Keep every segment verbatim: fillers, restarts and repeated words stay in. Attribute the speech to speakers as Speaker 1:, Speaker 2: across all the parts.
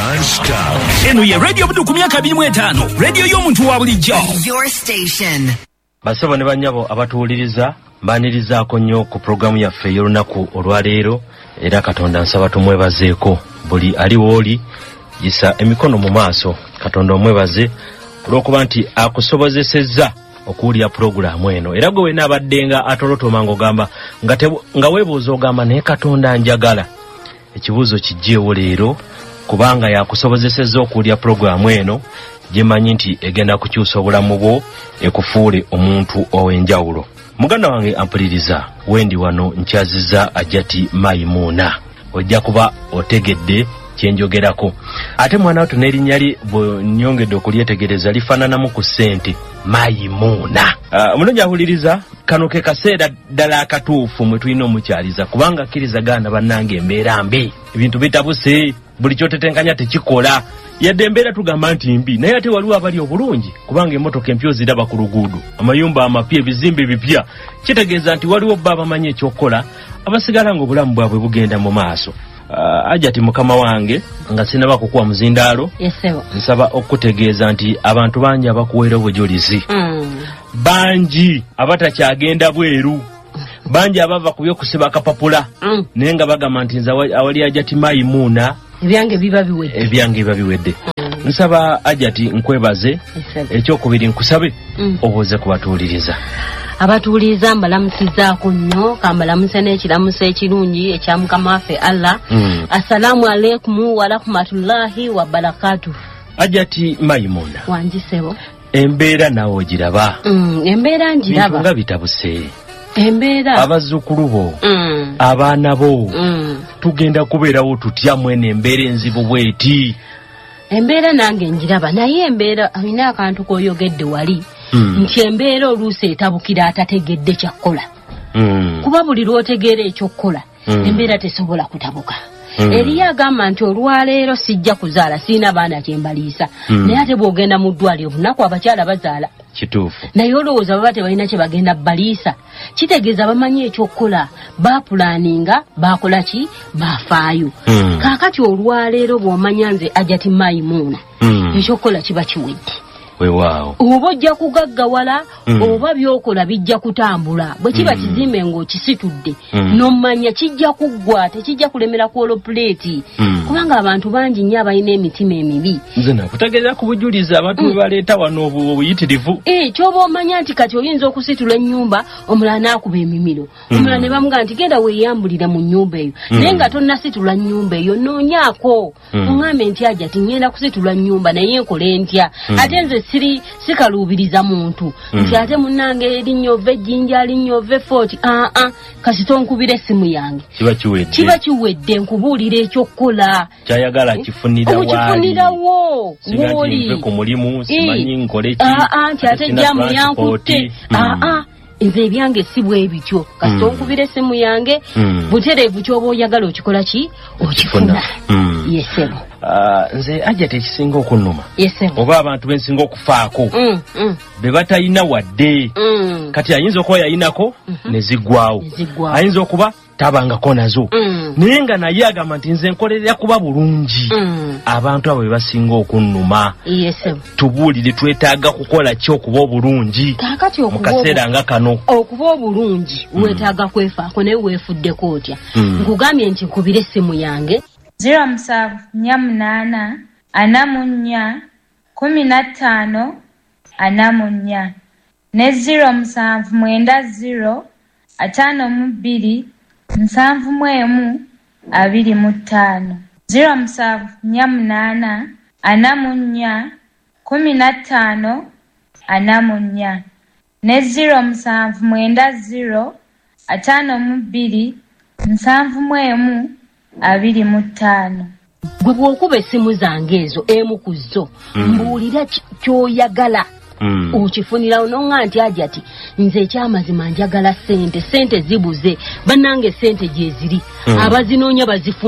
Speaker 1: Non-stop. Eno ye radio budu ku myaka abiri mu etaano. Radio y'omuntu wa bulijjo.
Speaker 2: Your station.
Speaker 3: Basaba ne banyabo abatuuliriza mbanirizaako nnyo ku programu yaffe y'olunaku olwaleero era Katonda nsaba tumwebazeeko buli ali wooli yisa emikono mu maaso Katonda omwebaze olw'okuba nti akusobozesezza okuwulira programu eno era gwe wena abaddenga atolotoma ng'ogamba nga, nga weebuuza ogamba naye Katonda njagala ekibuuzo kijjeewo leero kubanga yakusobozesezza okuwulira programu eno gyemanyi nti egenda kukyusa obulamu bwo ekufuule omuntu ow'enjawulo. Muganda wange ampuliriza wendi wano nkyazizza Ajati Maimuna ojja kuba otegedde kyenjogerako ate mwana wato n'erinnya lye bwe nnyongedde okulyetegereza lifaananamu ku ssente Maimuna. Uh, mulungi ahuliriza kano ke kaseera ddala akatuufu mwe tulina omukyaliza kubanga akkiriza gaana bannange embeera mbi ebintu bitabuse buli kyotetenkanya tekikola yadde embeera tugamba nti mbi naye ate waliwo abali obulungi kubanga emmotoka empya ziraba ku luguudo amayumba amapya ebizimbe bipya kitegeeza nti waliwo bba abamanyi ekyokukola abasigala ng'obulamu bwabwe bugenda mu maaso. Uh, Ajati mukama wange nga sinaba kukuwa muzindaalo
Speaker 4: yesewa
Speaker 3: nsaba okutegeeza nti abantu bangi abakuweera obujulizi mm. bangi abatakyagenda bweru bangi abava ku by'okusiba akapapula mm. naye nga bagamba nti nze awali Ajati Maimuna
Speaker 4: ebyange biba biwedde
Speaker 3: ebyange biba biwedde mm. nsaba Ajati nkwebaze ekyokubiri nkusabe mm. obuuze kubatuuliriza
Speaker 4: abatuuliza mbalamusizaako nnyo kambalamusa n'ekiramusa ekirungi ekya mukama waffe Allah mm. assalamu alaikum wa rahmatullahi wa barakatuh.
Speaker 3: Ajati Maimuna
Speaker 4: wanjisebo
Speaker 3: embeera nawe ogiraba
Speaker 4: mm. embeera njiraba
Speaker 3: nga bitabuse
Speaker 4: embeera
Speaker 3: abazzukulu bo
Speaker 4: mm.
Speaker 3: abaana bo
Speaker 4: mm.
Speaker 3: tugenda kubeerawo tutya mwene embeera enzibu bweti
Speaker 4: embeera nange njiraba naye embeera alina akantu koyogedde wali mm. nti embeera oluusi etabukira atategedde kyakkola mm. kuba buli lw'otegeera ekyokkola mm. embeera tesobola kutabuka mm. eriyo agamba nti olwaleero sijja kuzaala siina baana kyembaliisa mm. naye ate bw'ogenda mu ddwaliro bunaku abakyala bazaala
Speaker 3: kituufu
Speaker 4: naye olowooza baba tebalina kye bagenda baliisa kitegeeza bamanyi ekyokkola baapulaaninga baakola ki baafaayo mm. kaakati olwaleero bw'omanya nze Ajati Maimuna mm. ekyokkola kiba kiwedde
Speaker 3: weewaawo
Speaker 4: oba ojja kugaggawala mm. oba byokola bijja kutambula bwe kiba mm. kizimbe ng'okisitudde mm. n'omanya kijja kuggwa tekijja kulemera ku olopuleeti mm. kubanga abantu bangi nnyo abalina emitima emibi
Speaker 3: nze nakutegeeza ku bujulizi abantu bwe mm. baleeta wano obuyitirivu
Speaker 4: eh ky'oba omanya nti kati oyinza okusitula ennyumba omulala n'akuba emimiro mm. omulala ne bamugamba nti genda weeyambulira mu nnyumba eyo mm. naye nga tonnasitula nnyumba eyo noonyaako mm. oŋŋambe nti Ajati ngenda kusitula nnyumba naye nkole ntya mm. ate nze siri sikaluubiriza muntu mm. nti ate munnange erinnya ova ejjinja linnya ova efooti aa ah, kasito nkubira essimu yange
Speaker 3: kiba kiwedde
Speaker 4: kiba kiwedde nkubuulira ekyokkola
Speaker 3: kyayagala kifunira waali
Speaker 4: kifunirawo
Speaker 3: woli ku mulimu simanyi nkole ki
Speaker 4: aa nti ate jamu yankutte aa nze ebyange si bwe bityo kasito nkubira essimu yange butereevu ky'oba oyagala okikola ki okifuna yesebo
Speaker 3: Uh, nze Ajati ekisinga okunnuma
Speaker 4: yesebo
Speaker 3: oba abantu bensinga okufaako
Speaker 4: mm, mm.
Speaker 3: be batalina wadde
Speaker 4: mm.
Speaker 3: kati ayinza okuba yayinako mm -hmm. ne ziggwawo ayinza okuba tabangako nazo mm. naye nga naye agamba nti nze nkolerera kuba bulungi mm. abantu abo be basinga okunnuma
Speaker 4: yesebo
Speaker 3: tubuulire twetaaga kukola ki okuba obulungi
Speaker 4: kakati
Speaker 3: mu kaseera nga kano
Speaker 4: okuba obulungi mm. weetaaga kwefaako naye weefuddeko otya mm. nkugambye nti nkubire essimu yange
Speaker 5: zero musanvu nnya munaana ana mu nnya kumi na ttaano ana mu nnya ne zero musanvu mwenda zero ataano mu bbiri nsanvu mu emu abiri mu ttaano zero musanvu nnya munaana ana mu nnya kumi na ttaano ana mu nnya ne zero musanvu mwenda zero ataano mu bbiri nsanvu mu emu abiri mu ttaano.
Speaker 4: Gwe bw'okuba essimu zange ezo emu ku zo mm. mbuulira ky'oyagala mm. okifunira ononga nti Ajati nze ekyamazima njagala ssente ssente zibuze bannange ssente gye ziri mm. abazinoonya bazifuna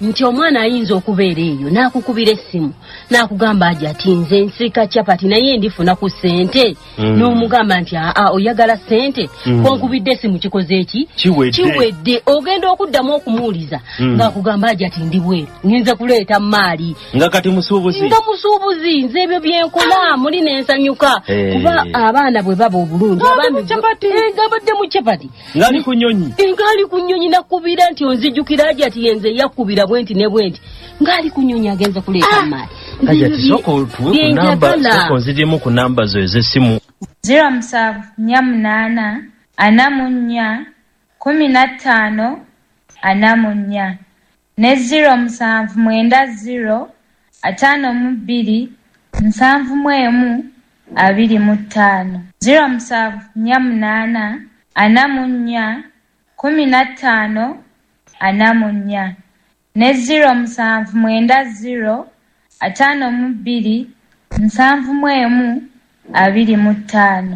Speaker 4: nti omwana ayinza okubeera eyo n'akukubira essimu n'akugamba aja ati nze nsika capati naye ndifuna ku ssente mm. n'omugamba nti aa oyagala ssente mm. konkubidde essimu kikoze eki kiwedde ogenda okuddamu okumuwuliza mm. ng'akugamba aja ati ndi bweru ngenze kuleeta maali
Speaker 3: nga kati musuubuzi
Speaker 4: nga musuubuzi nze ebyo byenkola muli n'ensanyuka hey. Kuba abaana bwe baba obulungi
Speaker 3: abaami
Speaker 4: ngabadde mu capati
Speaker 3: ngali ku nnyonyi
Speaker 4: ngali ku nnyonyi nakubira nti onzijjukira aja ati yenze yakubira bwenti ne bwenti ngali ku nnyonyi agenze kuleeta maali
Speaker 3: kati ati soko tuwe ku namba soko nzirimu ku namba zo ez'essimu
Speaker 5: ziro musanvu nnya munaana ana mu nnya kumi na ttaano ana mu nnya ne ziro musanvu mwenda ziro ataano mu bbiri nsanvu mu emu abiri mu ttaano ziro musanvu nnya munaana ana mu nnya kumi na ttaano ana mu nnya ne ziro musanvu mwenda ziro ataano mu bbiri nsanvu mu emu abiri mu ttaano.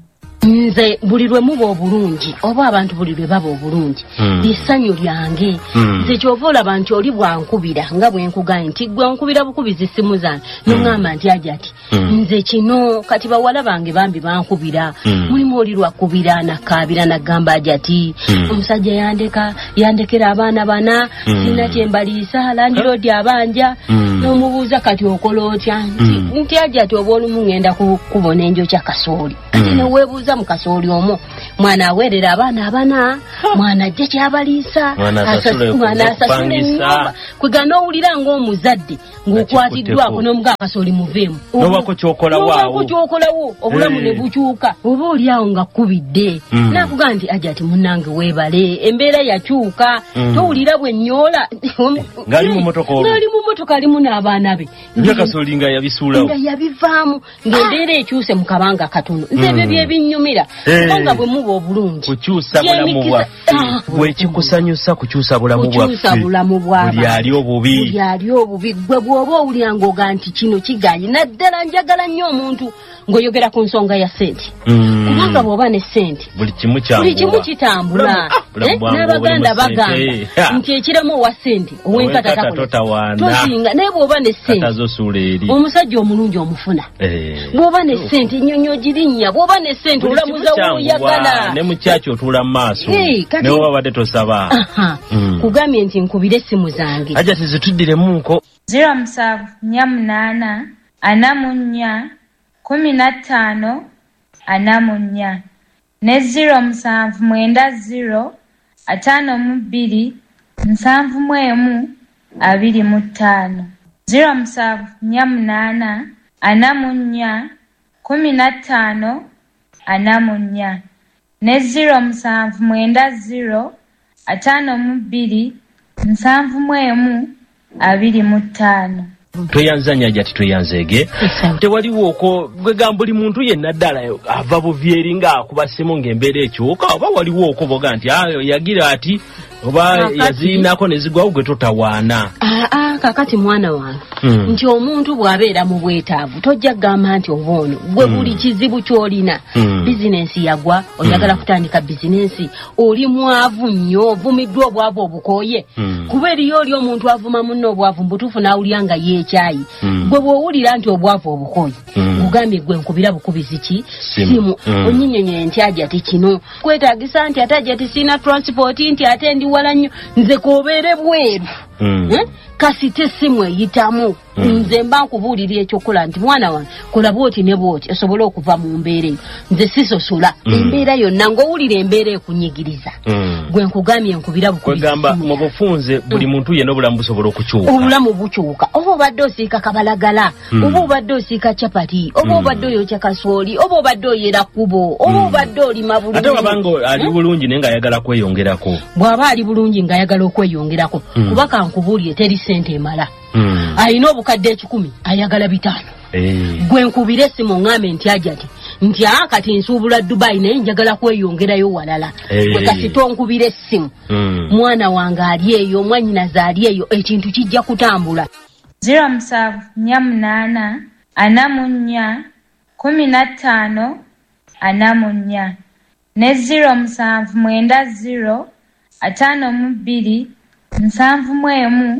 Speaker 4: Nze buli lwe muba obulungi oba abantu buli lwe baba obulungi lissanyu lyange nze kyova olaba nti oli bwankubira nga bwe nkugaye nti gwe nkubira bukubizi essimu zange n'oŋŋamba nti aja ati nze kino kati bawala bange bambi bankubira mulimu oli lwakubira nakaabira nagamba aja ati omusajja yandeka yandekera abaana bana sina kyembaliisa landiroodi abanja n'omubuuza kati okola otya nti aja ati oba olumu ŋŋenda kubona enjokya kasooli kati neweebuuza mukasooli omwo mwana aweerera abaana abana mwana ajja kyabaliisa mwana asasula ennyumba kwega n'owulira ng'omuzadde ng'okwatiddwako n'omugaa kasooli muveemu
Speaker 3: nobako kyokolawo
Speaker 4: kyokolawo obulamu ne bukyuka oba oli awo nga kkubidde n'akugaa nti aja ati munnange weebale embeera yakyuka towulira bwe nnyola
Speaker 3: ng'ali mu motoka
Speaker 4: ng'ali mu motoka alimu n'abaana be
Speaker 3: kasooli nga yabisuulawo
Speaker 4: nga yabivaamu ng'embeera ekyuse mu kabanga katono nze ebyo byebinyumira kubanga bwe muba obulungi
Speaker 3: kukyusa bulamu bwaffe bwekikusanyusa kukyusa bulamu bwaffe buli ali obubi
Speaker 4: buli ali obubi gwe bw'oba owulira ng'oga nti kino kigaanye naddala njagala nnyo omuntu ng'oyogera ku nsonga ya ssente kubanga bw'oba ne ssente
Speaker 3: buli kimu
Speaker 4: buli kimu kitambula n'abaganda bagamba nti ekiramu owa ssente ow'enkata tozinga naye bw'oba ne ssente omusajja omulungi omufuna bw'oba ne ssente ennyonyi ogirinnya bw'oba ne ssente olamuza woyagala
Speaker 3: ne mukyaki otuula mu maaso ne wabadde tosaba
Speaker 4: kugambye nti nkubire essimu zange
Speaker 3: aja tizituddiremunko
Speaker 5: ziro musanvu nnya munaana ana mu nnya kumi na ttaano ana mu nnya ne ziro musanvu mwenda ziro ataano mu bbiri nsanvu mu emu abiri mu ttaano ziro musanvu nnya munaana ana mu nnya kumi na ttaano ana mu nnya ne ziro musanvu mwenda ziro ataano mu bbiri nsanvu mu emu abiri mu ttaano.
Speaker 3: tweyanzanya jati tweyanzeege tewaliwo oko gwegamba buli muntu yenna ddala ava buvyeri nga akubasemu ng'embeera ekyuka oba waliwo oko boga nti ayo yagira ati oba yaziinako ne zigwawo gwe totawaana
Speaker 4: aa kakati mwana wange hmm. nti omuntu bw'abeera mu bwetaavu tojja kugamba nti oba ono gwe buli hmm. kizibu ky'olina hmm. bizinensi yagwa oyagala hmm. kutandika bizinensi oli mwavu nnyo ovumiddwa obwavu obukooye hmm. kuba eriyo oli omuntu avuma munno obwavu mbutuufu n'awulira nga yeekyayi hmm. gwe bw'owulira nti obwavu obukooye hmm. ugambye gwe nkubira bukubizi ki simu hmm. onnyinyonyoye nti aja ati kino kwetaagisa nti ate aja ati siina transport nti ate ndi wala nnyo nze koobeere bweru mm. eh? kasite simu eyitamu mm. nze mba nkubuulira ekyokola nti mwana wange kola bwoti ne bwoti osobole okuva mu mbeera eyo nze sisosola mm. embeera yonna ng'owulira embeera ekunyigiriza mm. gwe nkugambye nkubira
Speaker 3: bukwegamba mu bufunze buli muntu yenna obulamu busobola okukyuka
Speaker 4: obulamu bukyuka oba obadde osiika kabalagala mm. oba obadde osiika capati oba obadde mm. oyokya kasooli oba obadde oyera kkubo oba mm. obadde olima bulungi
Speaker 3: ate wabanga ali bulungi naye ng'ayagala kweyongerako
Speaker 4: bw'aba ali bulungi ng'ayagala okweyongerako mm. kuba kankubuulire teri ssente emala mm. alina obukadde ekikumi ayagala bitaano hey. gwe nkubire essimu ŋŋambe nti aja ti nti aa kati nsuubula Dubai naye njagala kweyongerayo walala hey. gwe kasi tonkubira essimu mm. mwana wange ali eyo mwannyinaze ali eyo ekintu kijja kutambula
Speaker 5: ziro musanvu nnya munaana ana mu nnya kumi na ttaano ana mu nnya ne ziro musanvu mwenda ziro ataano mu bbiri nsanvu mu emu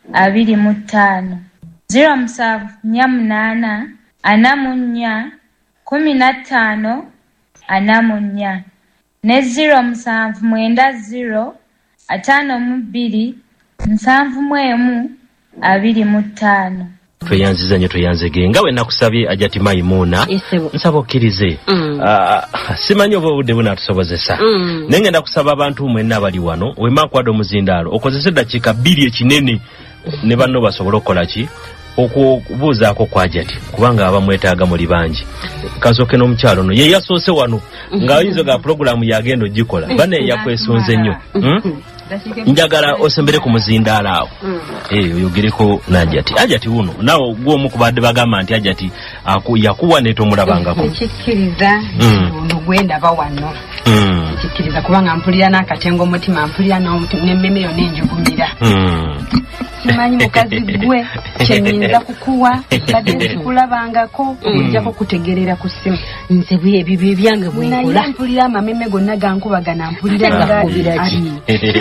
Speaker 5: abiri mu ttaano ziro musanvu nnya munaana ana mu nnya kumi na ttaano ana mu nnya ne ziro musanvu mwenda ziro ataano mu bbiri nsanvu mu emu abiri mu ttaano.
Speaker 3: Tweyanziza nnyo tweyanzege nga we nakusabye Ajati Maimuna nsaba okkirize mm. uh, simanyi oba obudde bunatusobozesa mm. naye ngenda kusaba abantu mwenna abali wano wemakwada omuzindaalo okozese eddakiika bbiri ekinene ne banno basobole okukola ki okubuuzaako kwa Ajati kubanga abamwetaaga muli bangi kasooke n'omukyalo ono ye yasoose wano ng'ayinza ga pulogulaamu yagenda ogikola bane yakwesonze nnyo hmm? njagala osembere ku muzindaalo awo eh oyogereko n'Ajati Ajati uno nawo gwomu kubadde bagamba nti Ajati yakuwa netomulabangako
Speaker 2: nkikkiriza ono gwenda bawano nkikkiriza kubanga mpulira n'akatengo mutima mpulira n'emmeme yonna enjugumira simanyi mukazi gwe kyenyinza kukuwa badde nsikulabangako ojjako kutegerera ku ssimu
Speaker 4: nze byebi byange bwenkola
Speaker 2: naye mpulira amameme gonna gankubagana mpulira ng'ali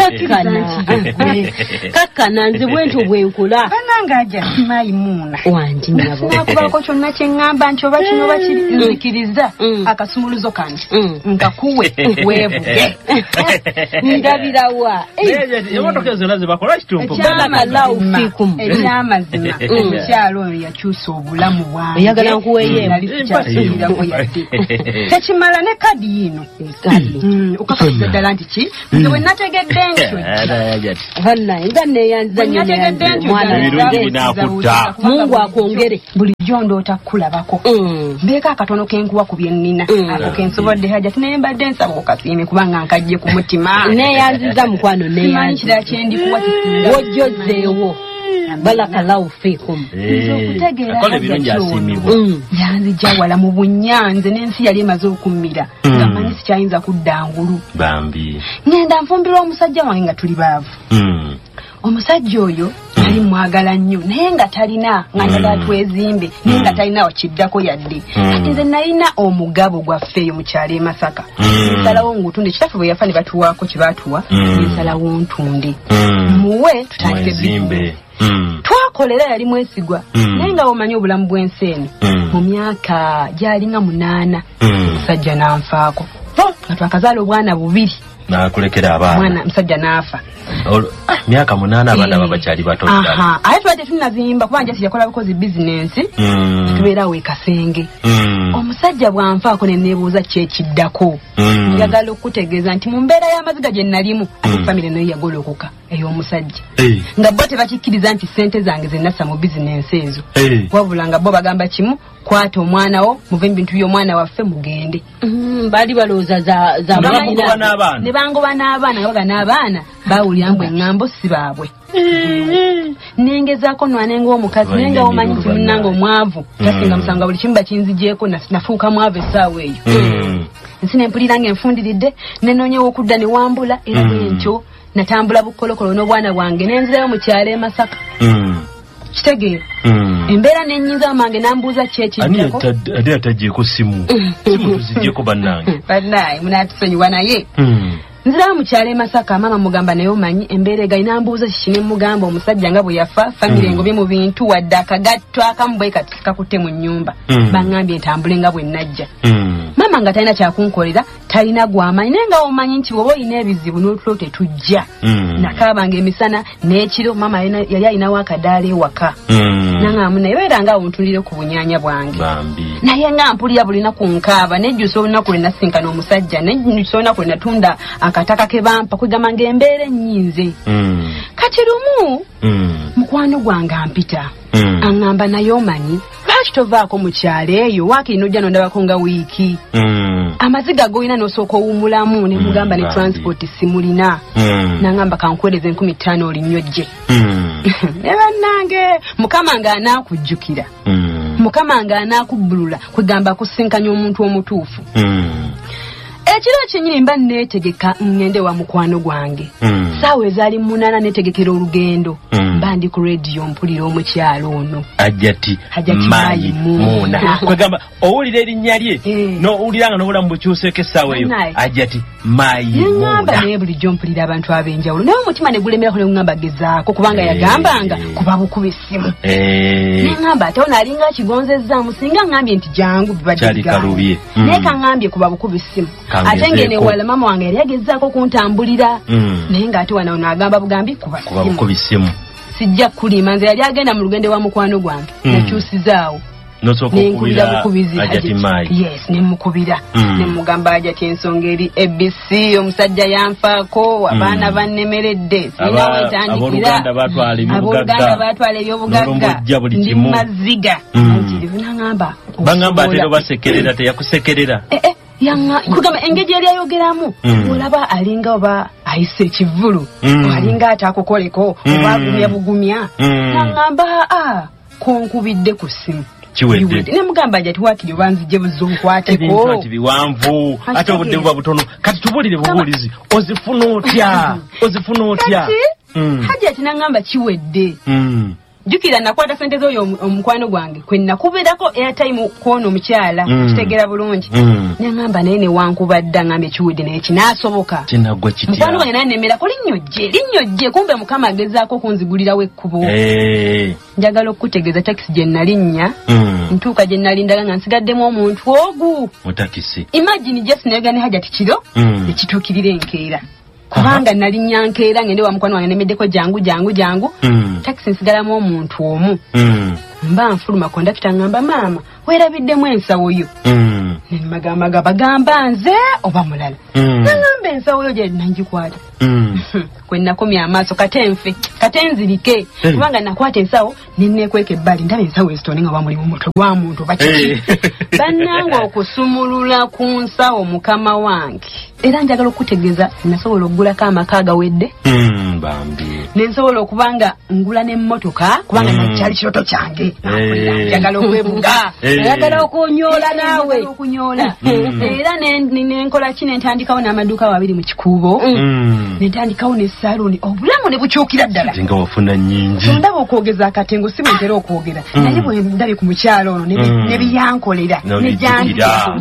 Speaker 4: kakkana nze bwentyo bwenkola
Speaker 2: bananga Ajati Maimuna
Speaker 4: wangi nabo
Speaker 2: nakubako kyonna kye ŋŋamba nti oba kino oba kiri nzikiriza akasumuluzo kano nkakuwe weevuge
Speaker 4: ndabirawa
Speaker 3: emotoka zonna zibakola kitumpu
Speaker 2: ekyamazima omukyalo oyo yakyusa obulamu bwange
Speaker 4: oyagala nkuweeyo
Speaker 2: tekimala ne kadi yino okakasiza ddala nti ki nze bwe nategedde ntyo
Speaker 4: bannaye nga neeyanza
Speaker 3: nnyo
Speaker 4: Mungu akwongere
Speaker 2: bulijjo ndoota kukulabako mbeeko akatono kenkuwa ku bye nnina ako kensobodde Ajati naye mbadde nsaba okasiime kubanga nkajje ku mutima
Speaker 4: neeyanziza mukwano
Speaker 2: neeyanzira kyendikuwa kisinga
Speaker 4: wojjozeewo balakallahu fiikum
Speaker 3: akola ebirungi asiimibwa
Speaker 2: yanzija wala mu bunyanze n'ensi yali emaze okummira nga manyi sikyayinza kudda ngulu
Speaker 3: bambi
Speaker 2: ngenda nfumbirwa omusajja wange nga tuli baavu omusajja oyo yali mwagala nnyo naye nga talina nga njagala twezimbe naye nga talina wakiddako yadde ati nze nalina omugabo gwaffeeyo mu kyalo e Masaka nsalawo ngutunde kitaffe bwe yafa ne batuwaako kye baatuwa nsalawo ntunde muwe tutandike bizimbe twakolera yali mwesigwa naye nga omanyi obulamu bw'ensi eno mu myaka gyalinga munaana omusajja n'anfaako nga twakazaala obwana bubiri
Speaker 3: nakulekera abaana
Speaker 2: mwana musajja n'afa
Speaker 3: myaka munaana abaana babakyali bato
Speaker 2: aha ate tubadde tunazimba kuba Ajati yakola bukozi bizinensi tubeerawo e Kasenge omusajja bw'anfaako ne neebuuza kyekiddako njagala okutegeeza nti mu mbeera y'amaziga gye nalimu ate famire nayo yagolokoka ey'omusajja nga bo tebakikkiriza nti ssente zange ze nassa mu bizinensi ezo wabula nga bo bagamba kimu kwata omwana wo muve mu bintu by'omwana waffe mugende
Speaker 4: baali balowooza za
Speaker 2: ne bangoba n'abaana nga baga n'abaana baawulira mbu eŋŋambo si baabwe nengezaako nwanenga omukazi naye nga omanyi nti munnange omwavu tasinga musanga buli kimu bakinzigyeko nafuuka mwavu essaawa eyo nsi nempulira ng'enfundiridde nenoonyewo okudda ne wambula era bwentyo natambula bukolokolo n'obwana bwange nenzirayo mu kyalo e Masaka kitegeera embeera nenyinza mange nambuuza kyekiddako
Speaker 3: ani atagyeko simu simu tuzigyeko bannange
Speaker 2: bannaye munatusonyiwa naye nzirawo mu kyalo e Masaka maama mugamba naye omanyi embeera egayi nambuuza kiki ne mugamba omusajja nga bwe yafa famire engobye mu bintu wadde akagatto akamu bwe kati kakutte mu nnyumba baŋŋambye ntambule nga bwe najja maama nga talina kyakunkolera talina gw'amanyi naye nga omanyi nti bw'oba olina ebizibu n'otulo tetujja nakaabanga emisana n'ekiro maama yali alinawo akadaala ewaka naŋŋamu naye beera nga awuntulire ku bunyaanya bwange naye nga mpulira bulina ku nkaaba nejjusa olunaku lwe nasinkana omusajja nejjusa olunaku lwe natunda akataka ke bampa kwegamba ng'embeera ennyinze kati lumu mukwano gwange ampita aŋŋamba naye omanyi lwaki tovaako mu kyalo eyo waakiri n'ojja nondabako nga wiiki amaziga g'olina n'osooka owummulamu ne mugamba ne transport simulina naŋŋamba kankuweereza enkumi ttaano olinyojje ne bannange mukama ng'anaakujjukira mukama ng'anaakubbulula kwegamba kusinkanya omuntu omutuufu ekiro kyenyini mba neetegeka ngende wa mukwano gwange
Speaker 3: mm.
Speaker 2: saawa ezaali munana neetegekera olugendo
Speaker 3: mm.
Speaker 2: mba ndi ku rediyo mpulira omukyalo ono
Speaker 3: Hajati
Speaker 2: Mayi
Speaker 3: Muna kwegamba owulira erinnya lye
Speaker 2: Eh.
Speaker 3: n'owulira nga n'obulamu bukyuseeko essaawa eyo
Speaker 2: Naye.
Speaker 3: Hajati Mayi
Speaker 2: neŋŋamba
Speaker 3: Muna
Speaker 2: naye bulijjo mpulira abantu ab'enjawulo naye omutima ne gulemerako ne ŋŋamba gezaako kubanga yagambanga
Speaker 3: Eh.
Speaker 2: kuba bukuba essimu
Speaker 3: Eh.
Speaker 2: neŋŋamba ate ono alinga akigonzezzaamu singa ŋŋambye nti jangu
Speaker 3: Kyali kalubye. Mm.
Speaker 2: naye kaŋŋambye kuba bukuba essimu
Speaker 3: Kangezeeko.
Speaker 2: ate ngene wala mama wange yali agezaako kuntambulira
Speaker 3: Mm.
Speaker 2: naye ng'ate wano ono agamba bugambi kuba
Speaker 3: kuba
Speaker 2: ssimu
Speaker 3: bukuba essimu
Speaker 2: sijja kulima nze yali agenda mu lugendo wa mukwano gwange
Speaker 3: Mm.
Speaker 2: nakyusizaawo
Speaker 3: n'osooka
Speaker 2: nenkubira
Speaker 3: okubira
Speaker 2: bukubizi
Speaker 3: Hajati Mayi
Speaker 2: yes nemukubira
Speaker 3: Mm.
Speaker 2: nemugamba Hajati ensonga eri A B C omusajja yanfaako abaana bannemeredde sirina
Speaker 3: Aba-
Speaker 2: wetandikira
Speaker 3: abooluganda batwala ebyobugagga.
Speaker 2: abooluganda batwala ebyobugagga
Speaker 3: N'olumujja buli
Speaker 2: ndi
Speaker 3: kimu.
Speaker 2: maziga
Speaker 3: Mm.
Speaker 2: nkirivu naŋŋamba
Speaker 3: bagamba ate
Speaker 2: osobola-
Speaker 3: obasekerera teyakusekerera
Speaker 2: Eh, eh, yanga kugamba engeri yali ayogeramu
Speaker 3: Mm.
Speaker 2: olaba alinga oba ayise ekivvulu
Speaker 3: Mm.
Speaker 2: alinga atakukoleko
Speaker 3: Mm.
Speaker 2: oba agumya bugumya
Speaker 3: Mm.
Speaker 2: naŋŋamba a konkubidde ku ssimu
Speaker 3: Kiwedde.
Speaker 2: nemugamba Hajati waakiri oba nzije buzo
Speaker 3: ebintu
Speaker 2: nkwateko
Speaker 3: ati biwanvu
Speaker 2: Ate
Speaker 3: ate obudde buba butono kati tubulire bubuulizi ozifuna otya ozifuna otya
Speaker 2: kati
Speaker 3: Mm.
Speaker 2: Hajati naŋŋamba kiwedde
Speaker 3: Mm.
Speaker 2: jjukira nakwata sente z'oyo omu- omukwano gwange kwe nakubirako airtime kwona omukyala
Speaker 3: Mm.
Speaker 2: kitegeera bulungi
Speaker 3: Mm.
Speaker 2: naŋŋamba naye newankubadda ŋŋambye kiwedde naye kinaasoboka
Speaker 3: kinagwa kitya
Speaker 2: mukwano gwange naye nemerako linnyojje linnyojje kumbe mukama agezaako okunzigulirawo ekkubo
Speaker 3: Eh.
Speaker 2: njagala okukutegeeza takisi gye nalinnya
Speaker 3: Mm.
Speaker 2: ntuuka gye nalindaga nga nsigaddemu omuntu ogu
Speaker 3: mutakisi
Speaker 2: imagine just nayogera ne Hajati kiro
Speaker 3: Mm.
Speaker 2: ekituukirira enkeera kubanga nalinnya nkeera ngende wa mukwano wange nemeddeko jangu jangu jangu
Speaker 3: Mm.
Speaker 2: takisi nsigalamu omuntu omu
Speaker 3: Mm.
Speaker 2: mba nfuluma kondakita ngamba maama weerabiddemu ensawo yo
Speaker 3: Mm.
Speaker 2: nemagamaga bagamba nze oba mulala
Speaker 3: Mm.
Speaker 2: nagamba ensawo yo gye nangikwata
Speaker 3: Mm.
Speaker 2: kwe nakomya amaaso kate nfe kate nzirike
Speaker 3: Eh.
Speaker 2: kubanga nakwata ensawo nennekweka ebbali ndaba ensawo ezitone nga bamuli mu mutwe gwa muntu bakiki
Speaker 3: Eh.
Speaker 2: bannanga okusumulula ku nsawo mukama wange era njagala okutegeeza nasobola okugulako amaka agawedde
Speaker 3: Mm. Bambi
Speaker 2: nensobola okuba nga ngula n'emmotoka kubanga
Speaker 3: Mm.
Speaker 2: nakyali kiroto kyange
Speaker 3: Eh.
Speaker 2: njagala okwebuga
Speaker 3: Eh.
Speaker 4: ayagala okunyoola naawe
Speaker 2: okunyoola
Speaker 3: Mm.
Speaker 2: era ne- ne- nenkola ki nentandikawo n'amaduuka abiri mu kikuubo
Speaker 3: Mm.
Speaker 2: nentandikawo n'essaluuni obulamu ne bukyukira ddala
Speaker 3: nga wafuna nnyingi
Speaker 2: sondaba okwogeza akatengo si bwe ntera okwogera
Speaker 3: Mm.
Speaker 2: naye bwe ndabye ku mukyalo ono ne bi-
Speaker 3: Mm.
Speaker 2: ne biyankolera
Speaker 3: N'olijjukira.
Speaker 2: nejjandika